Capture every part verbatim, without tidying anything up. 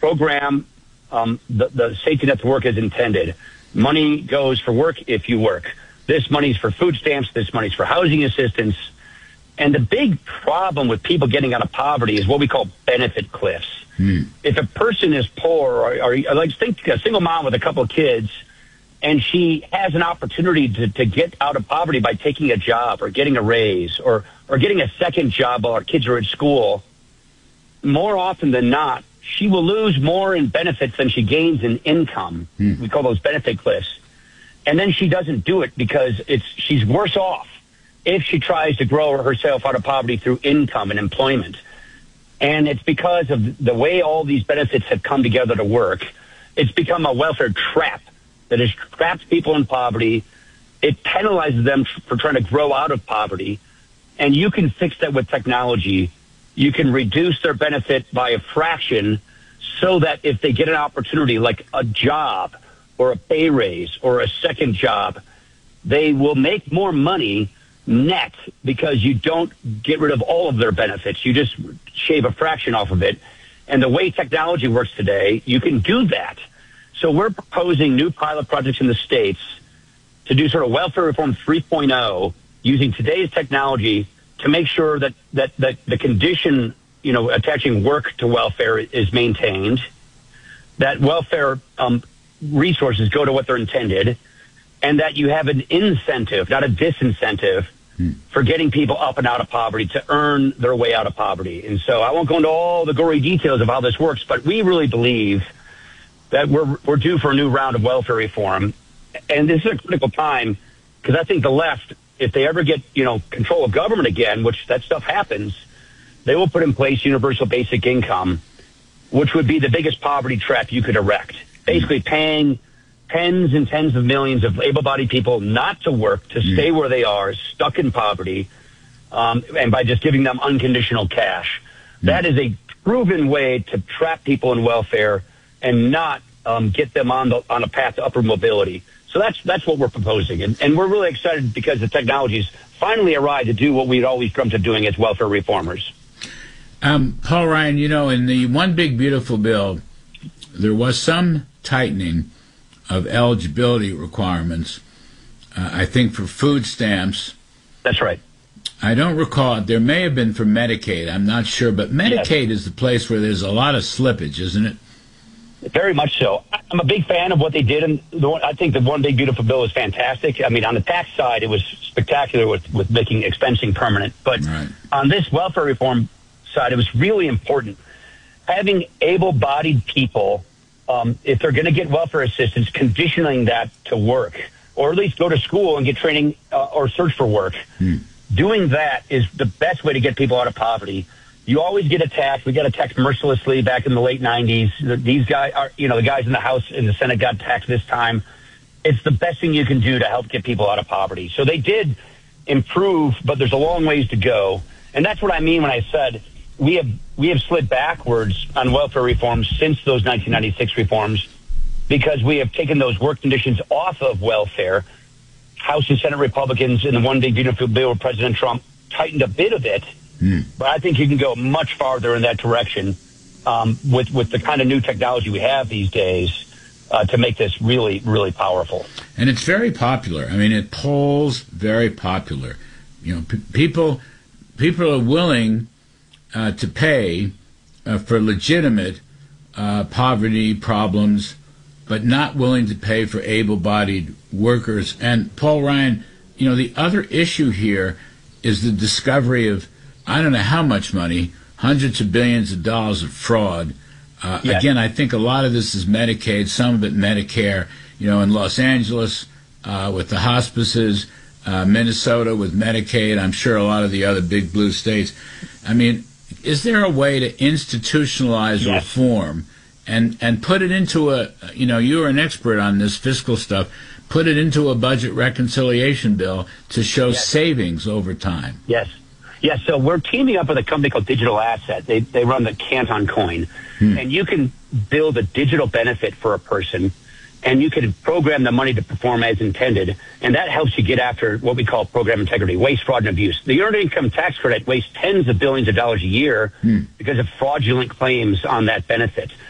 program um, the, the safety net to work as intended. Money goes for work if you work. This money's for food stamps. This money's for housing assistance. And the big problem with people getting out of poverty is what we call benefit cliffs. Hmm. If a person is poor, or, or, or like think a single mom with a couple of kids, and she has an opportunity to, to get out of poverty by taking a job or getting a raise or, or getting a second job while her kids are at school, more often than not, she will lose more in benefits than she gains in income. Hmm. We call those benefit cliffs. And then she doesn't do it because it's she's worse off if she tries to grow herself out of poverty through income and employment. And it's because of the way all these benefits have come together to work. It's become a welfare trap that has trapped people in poverty. It penalizes them for trying to grow out of poverty. And you can fix that with technology. You can reduce their benefit by a fraction so that if they get an opportunity like a job or a pay raise or a second job, they will make more money net because you don't get rid of all of their benefits. You just shave a fraction off of it. And the way technology works today, you can do that. So we're proposing new pilot projects in the states to do sort of welfare reform three point oh using today's technology to make sure that, that, that the condition, you know, attaching work to welfare is maintained, that welfare um, resources go to what they're intended, and that you have an incentive, not a disincentive, hmm. for getting people up and out of poverty to earn their way out of poverty. And so I won't go into all the gory details of how this works, but we really believe that we're we're due for a new round of welfare reform. And this is a critical time because I think the left, if they ever get, you know, control of government again, which that stuff happens, they will put in place universal basic income, which would be the biggest poverty trap you could erect. Basically paying tens and tens of millions of able-bodied people not to work, to stay where they are, stuck in poverty, um, and by just giving them unconditional cash. That is a proven way to trap people in welfare and not um, get them on the on a path to upward mobility. So that's that's what we're proposing, and, and we're really excited because the technology's finally arrived to do what we'd always dreamt of doing as welfare reformers. Um, Paul Ryan, you know, in the One Big Beautiful Bill, there was some tightening of eligibility requirements, uh, I think for food stamps. That's right. I don't recall. There may have been for Medicaid. I'm not sure. But Medicaid yes. is the place where there's a lot of slippage, isn't it? Very much so. I'm a big fan of what they did. And the one, I think the One Big Beautiful Bill is fantastic. I mean, on the tax side, it was spectacular with, with making expensing permanent. But right. on this welfare reform side, it was really important. Having able-bodied people, um, if they're going to get welfare assistance, conditioning that to work, or at least go to school and get training uh, or search for work. Hmm. Doing that is the best way to get people out of poverty. You always get attacked. We got attacked mercilessly back in the late nineties. These guys are, you know, the guys in the House and the Senate got attacked this time. It's the best thing you can do to help get people out of poverty. So they did improve, but there's a long ways to go. And that's what I mean when I said we have we have slid backwards on welfare reforms since those nineteen ninety-six reforms because we have taken those work conditions off of welfare. House and Senate Republicans in the One Big Beautiful Bill with President Trump tightened a bit of it. Mm. But I think you can go much farther in that direction um, with, with the kind of new technology we have these days uh, to make this really, really powerful. And it's very popular. I mean, it polls very popular. You know, p- people people are willing uh, to pay uh, for legitimate uh, poverty problems, but not willing to pay for able-bodied workers. And Paul Ryan, you know, the other issue here is the discovery of I don't know how much money, hundreds of billions of dollars of fraud. Uh, yes. Again, I think a lot of this is Medicaid, some of it Medicare. You know, in Los Angeles uh, with the hospices, uh, Minnesota with Medicaid, I'm sure a lot of the other big blue states. I mean, is there a way to institutionalize yes. reform and, and put it into a, you know, you're an expert on this fiscal stuff, put it into a budget reconciliation bill to show yes. savings over time? Yes. Yeah, so we're teaming up with a company called Digital Asset. They they run the Canton Coin. Hmm. And you can build a digital benefit for a person, and you can program the money to perform as intended, and that helps you get after what we call program integrity, waste, fraud, and abuse. The Earned Income Tax Credit wastes tens of billions of dollars a year hmm. because of fraudulent claims on that benefit.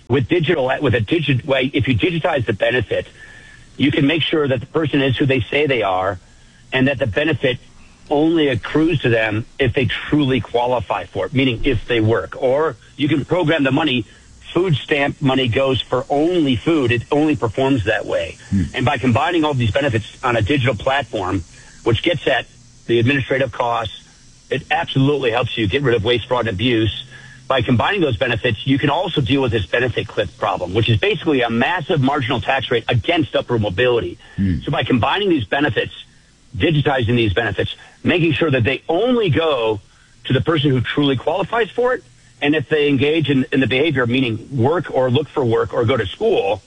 with digital, with a digit way, if you digitize the benefit, you can make sure that the person is who they say they are, and that the benefit only accrues to them if they truly qualify for it, meaning if they work. Or you can program the money. Food stamp money goes for only food. It only performs that way. Hmm. And by combining all these benefits on a digital platform, which gets at the administrative costs, it absolutely helps you get rid of waste, fraud, and abuse. By combining those benefits, you can also deal with this benefit cliff problem, which is basically a massive marginal tax rate against upward mobility. Hmm. So by combining these benefits, digitizing these benefits, making sure that they only go to the person who truly qualifies for it, and if they engage in, in the behavior, meaning work or look for work or go to school,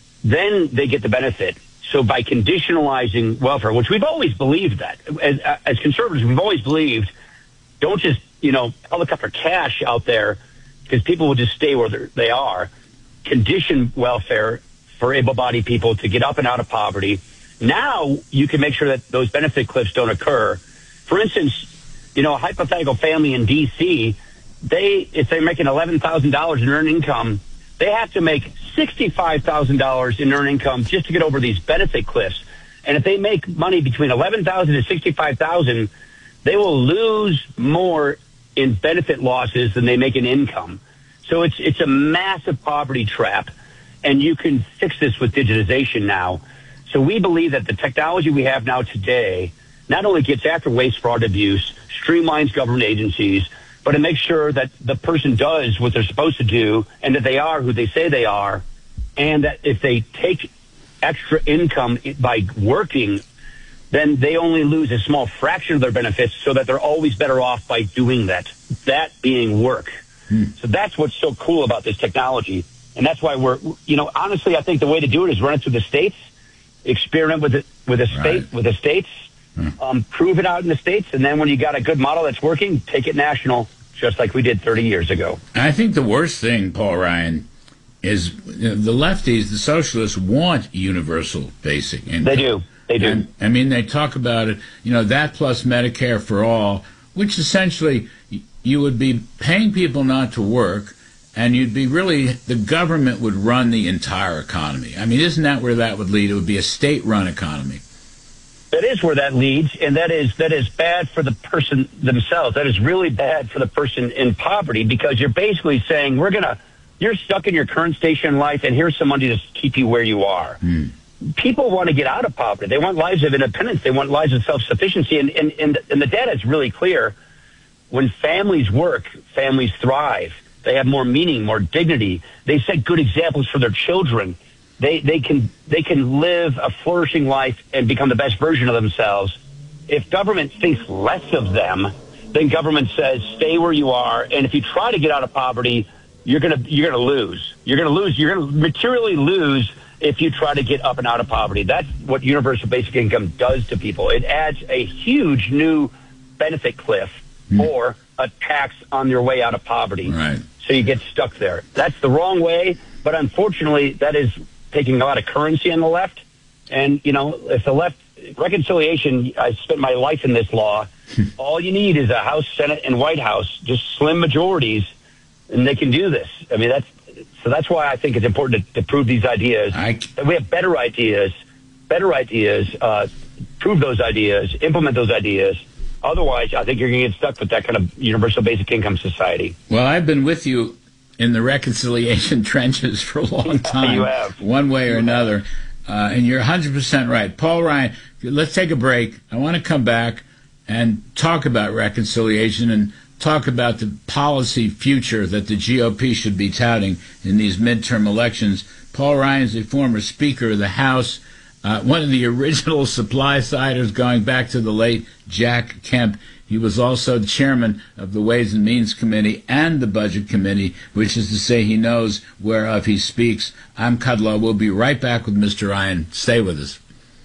then they get the benefit. So by conditionalizing welfare, which we've always believed that, as, as conservatives, we've always believed, don't just, you know, helicopter cash out there because people will just stay where they are. Condition welfare for able-bodied people to get up and out of poverty. Now you can make sure that those benefit cliffs don't occur. For instance, you know, a hypothetical family in D C, they, if they're making eleven thousand dollars in earned income, they have to make sixty-five thousand dollars in earned income just to get over these benefit cliffs. And if they make money between eleven thousand dollars and sixty-five thousand dollars, they will lose more in benefit losses than they make in income. So it's it's a massive poverty trap, and you can fix this with digitization now. So we believe that the technology we have now today not only gets after waste, fraud, abuse, streamlines government agencies, but it makes sure that the person does what they're supposed to do and that they are who they say they are, and that if they take extra income by working, then they only lose a small fraction of their benefits so that they're always better off by doing that, that being work. Hmm. So that's what's so cool about this technology. And that's why we're, you know, honestly, I think the way to do it is run it through the states, experiment with it, with a state, right. with the states, hmm. um, prove it out in the states. And then when you got a good model that's working, take it national, just like we did thirty years ago. I think the worst thing, Paul Ryan, is you know, the lefties, the socialists want universal basic income. They do. They do. And, I mean, they talk about it, you know, that plus Medicare for all, which essentially you would be paying people not to work, and you'd be really, the government would run the entire economy. I mean, isn't that where that would lead? It would be a state-run economy. That is where that leads, and that is that is bad for the person themselves. That is really bad for the person in poverty, because you're basically saying, we're going to, you're stuck in your current station in life, and here's some money to keep you where you are. Mm. People want to get out of poverty. They want lives of independence. They want lives of self-sufficiency, and, and, and, and the data is really clear. When families work, families thrive. They have more meaning, more dignity. They set good examples for their children. They they can they can live a flourishing life and become the best version of themselves. If government thinks less of them, then government says stay where you are, and if you try to get out of poverty, you're gonna you're gonna lose. You're gonna lose. You're gonna materially lose if you try to get up and out of poverty. That's what universal basic income does to people. It adds a huge new benefit cliff mm. or a tax on your way out of poverty. Right. So you get stuck there. That's the wrong way, but unfortunately, that is taking a lot of currency on the left. And, you know, if the left, reconciliation, I spent my life in this law. All you need is a House, Senate, and White House, just slim majorities, and they can do this. I mean, that's, so that's why I think it's important to, to prove these ideas. I... We have better ideas, better ideas, uh, prove those ideas, implement those ideas. Otherwise, I think you're going to get stuck with that kind of universal basic income society. Well, I've been with you in the reconciliation trenches for a long time, you have. one way or you another, uh, and you're one hundred percent right. Paul Ryan, let's take a break. I want to come back and talk about reconciliation and talk about the policy future that the G O P should be touting in these midterm elections. Paul Ryan is a former Speaker of the House, uh, one of the original supply-siders going back to the late Jack Kemp. He was also the chairman of the Ways and Means Committee and the Budget Committee, which is to say he knows whereof he speaks. I'm Kudlow. We'll be right back with Mister Ryan. Stay with us.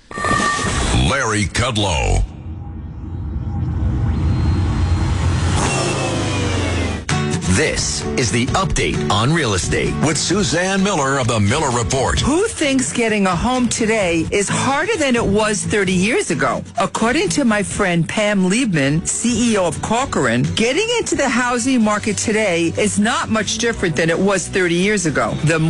Larry Kudlow. This is the Update on Real Estate with Suzanne Miller of the Miller Report. Who thinks getting a home today is harder than it was thirty years ago? According to my friend Pam Liebman, C E O of Corcoran, getting into the housing market today is not much different than it was thirty years ago. The